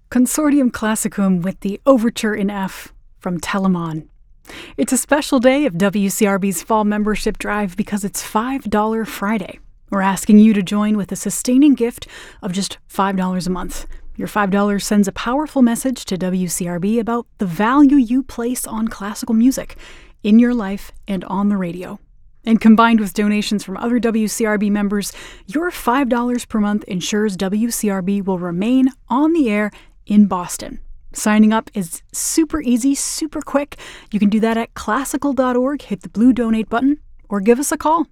Consortium Classicum with the Overture in F from Telemann. It's a special day of WCRB's Fall Membership Drive because it's $5 Friday. We're asking you to join with a sustaining gift of just $5 a month. Your $5 sends a powerful message to WCRB about the value you place on classical music in your life and on the radio. And combined with donations from other WCRB members, your $5 per month ensures WCRB will remain on the air in Boston. Signing up is super easy, super quick. You can do that at classical.org, hit the blue donate button, or give us a call,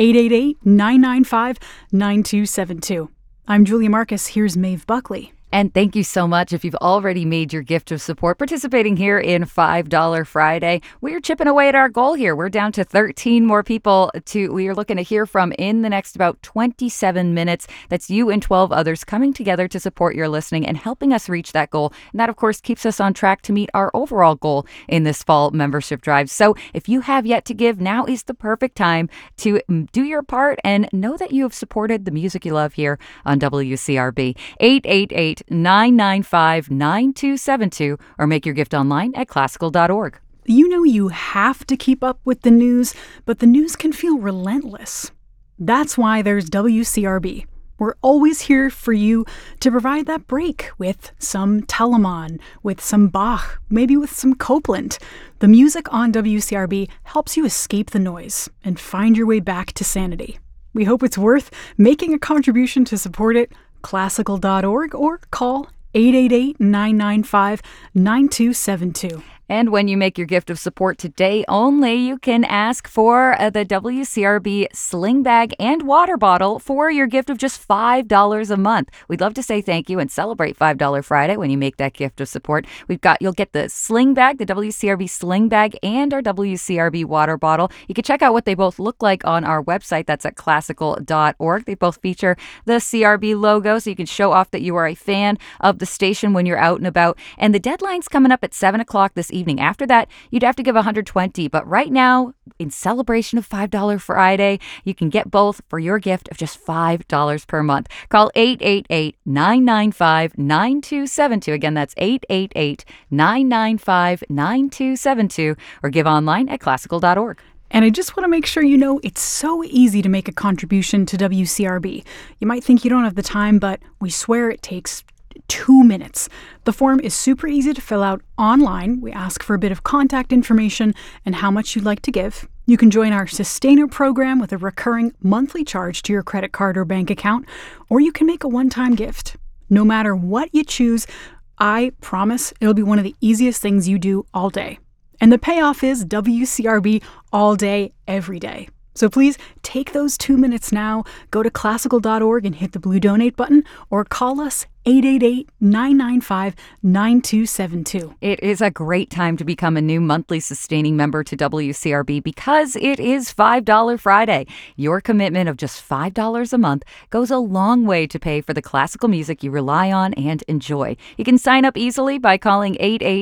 888-995-9272. I'm Julia Marcus. Here's Maeve Buckley. And thank you so much if you've already made your gift of support participating here in $5 Friday. We're chipping away at our goal here. We're down to 13 more people we are looking to hear from in the next about 27 minutes. That's you and 12 others coming together to support your listening and helping us reach that goal. And that, of course, keeps us on track to meet our overall goal in this fall membership drive. So if you have yet to give, now is the perfect time to do your part and know that you have supported the music you love here on WCRB. 888-995-9272 or make your gift online at classical.org. You know you have to keep up with the news, but the news can feel relentless. That's why there's WCRB. We're always here for you to provide that break with some Telemann, with some Bach, maybe with some Copland. The music on WCRB helps you escape the noise and find your way back to sanity. We hope it's worth making a contribution to support it. Classical.org or call 888-995-9272. And when you make your gift of support today only, you can ask for the WCRB sling bag and water bottle for your gift of just $5 a month. We'd love to say thank you and celebrate $5 Friday when you make that gift of support. You'll get the sling bag, the WCRB sling bag, and our WCRB water bottle. You can check out what they both look like on our website. That's at classical.org. They both feature the CRB logo, so you can show off that you are a fan of the station when you're out and about. And the deadline's coming up at 7 o'clock this evening. After that, you'd have to give $120. But right now, in celebration of $5 Friday, you can get both for your gift of just $5 per month. Call 888-995-9272. Again, that's 888-995-9272 or give online at classical.org. And I just want to make sure you know it's so easy to make a contribution to WCRB. You might think you don't have the time, but we swear it takes 2 minutes. The form is super easy to fill out online. We ask for a bit of contact information and how much you'd like to give. You can join our Sustainer program with a recurring monthly charge to your credit card or bank account, or you can make a one-time gift. No matter what you choose, I promise it'll be one of the easiest things you do all day. And the payoff is WCRB all day, every day. So please take those 2 minutes now, go to classical.org and hit the blue donate button, or call us 888-995-9272. It is a great time to become a new monthly sustaining member to WCRB because it is $5 Friday. Your commitment of just $5 a month goes a long way to pay for the classical music you rely on and enjoy. You can sign up easily by calling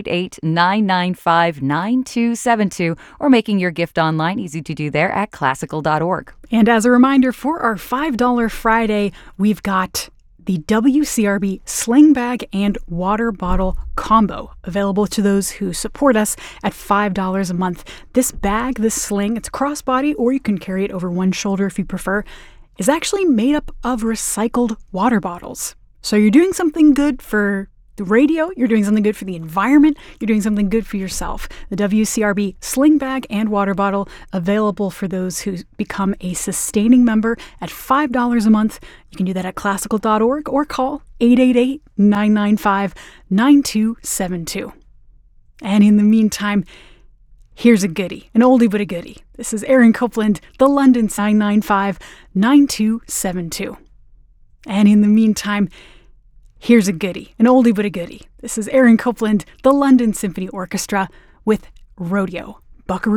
888-995-9272 or making your gift online. Easy to do there at classical.org. And as a reminder, for our $5 Friday, we've got the WCRB sling bag and water bottle combo available to those who support us at $5 a month. This bag, this sling, it's crossbody, or you can carry it over one shoulder if you prefer, is actually made up of recycled water bottles. So you're doing something good for the radio, you're doing something good for the environment, you're doing something good for yourself. The WCRB sling bag and water bottle available for those who become a sustaining member at $5 a month. You can do that at classical.org or call 888-995-9272. And in the meantime, here's a goodie, an oldie but a goodie. This is Aaron Copland, the London 995-9272. And in the meantime, here's a goodie, an oldie but a goodie. This is Aaron Copland, the London Symphony Orchestra with Rodeo, Buckaroo.